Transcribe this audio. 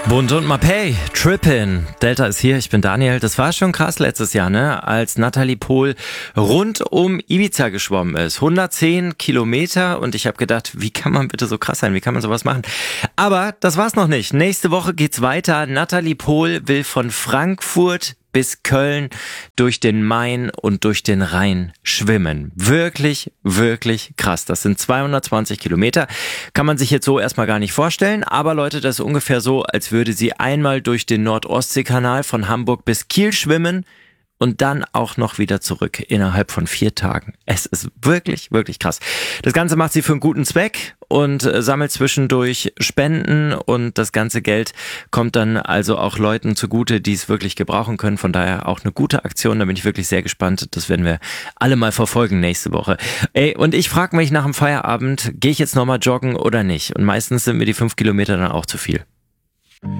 Bund und Mapei, Trippin'. Delta ist hier, ich bin Daniel. Das war schon krass letztes Jahr, ne? Als Nathalie Pohl rund um Ibiza geschwommen ist. 110 Kilometer und ich habe gedacht, wie kann man bitte so krass sein? Wie kann man sowas machen? Aber das war's noch nicht. Nächste Woche geht's weiter. Nathalie Pohl will von Frankfurt bis Köln durch den Main und durch den Rhein schwimmen. Wirklich, wirklich krass. Das sind 220 Kilometer. Kann man sich jetzt so erstmal gar nicht vorstellen. Aber Leute, das ist ungefähr so, als würde sie einmal durch den Nord-Ostsee-Kanal von Hamburg bis Kiel schwimmen und dann auch noch wieder zurück innerhalb von 4 Tagen. Es ist wirklich, wirklich krass. Das Ganze macht sie für einen guten Zweck und sammelt zwischendurch Spenden und das ganze Geld kommt dann also auch Leuten zugute, die es wirklich gebrauchen können. Von daher auch eine gute Aktion. Da bin ich wirklich sehr gespannt. Das werden wir alle mal verfolgen nächste Woche. Und ich frage mich nach dem Feierabend, gehe ich jetzt nochmal joggen oder nicht? Und meistens sind mir die 5 Kilometer dann auch zu viel.